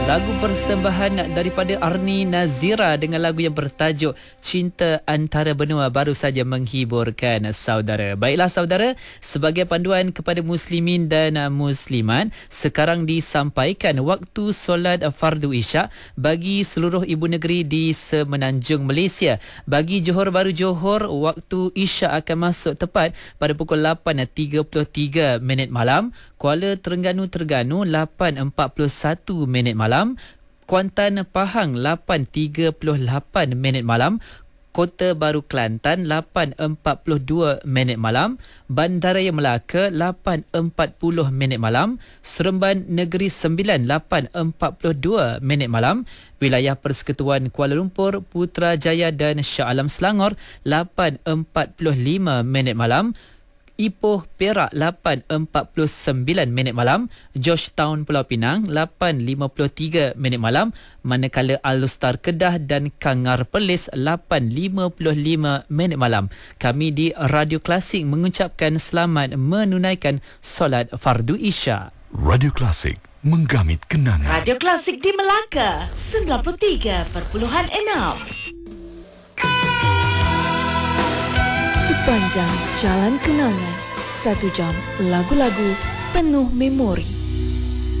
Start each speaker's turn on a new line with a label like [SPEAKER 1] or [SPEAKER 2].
[SPEAKER 1] Lagu persembahan daripada Arni Nazira dengan lagu yang bertajuk Cinta Antara Benua baru saja menghiburkan saudara. Baiklah saudara, sebagai panduan kepada muslimin dan muslimat, sekarang disampaikan waktu solat fardu isyak bagi seluruh ibu negeri di Semenanjung Malaysia. Bagi Johor Bahru Johor, waktu isyak akan masuk tepat pada pukul 8.33 malam. Kuala Terengganu 8.41 malam. Kuantan Pahang 8.38 malam. Kota Baru Kelantan 8.42 malam. Bandaraya Melaka 8.40 malam. Seremban Negeri Sembilan 8.42 malam. Wilayah Persekutuan Kuala Lumpur, Putrajaya dan Shah Alam Selangor 8.45 malam. Ipoh Perak 8.49 malam, Georgetown Pulau Pinang 8.53 malam, manakala Al-Lustar Kedah dan Kangar Perlis 8.55 malam. Kami di Radio Klasik mengucapkan selamat menunaikan solat fardu isyak.
[SPEAKER 2] Radio Klasik, menggamit kenangan.
[SPEAKER 3] Radio Klasik di Melaka 93.6. Sepanjang jalan kenangan, 1 jam lagu-lagu penuh memori.